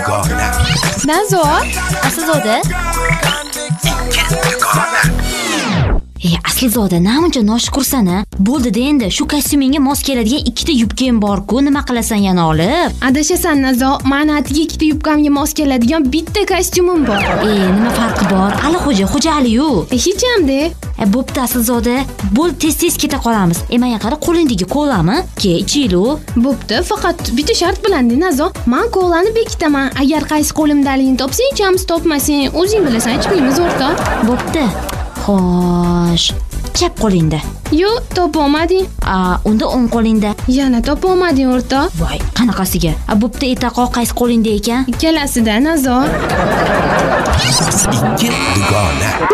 dugona. Nazo, Aslzoda. Aslzoda, namuncha noshukursan-a? Bo'ldi-da endi, shu kostyumingga mos keladigan ikkita yubkam bor-ku, nima qilasan yana olib? Adashasan Nazo, meni atiga ikkita yubkamga mos keladigan bitta kostyumim bor. Nima farqi bor? Xo'ja-Ali-yu. Hech ham-da. Bo'pti Aslzoda, bo'l tez-tez keta qolamiz. Manga qara, qo'lingdagi kolami? Ke, ichiylu. Bo'pti, faqat bitta shart bilan-da Nazo. Men kolani bekitaman. Agar qaysi qo'limdaligini topsang, ichamiz, topmasang, o'zing bilasan, ichmaymiz o'rtoq. Bo'pti. Xo'sh, chap qo'lingda. Yo'q, topolmading. Unda o'ng qo'lingda. Yana topolmading o'rtoq. Voy, qanaqasiga? Bo'pti, etaqo qaysi qo'lingda ekan? Ikkalasida Nazo. Ikki dugona.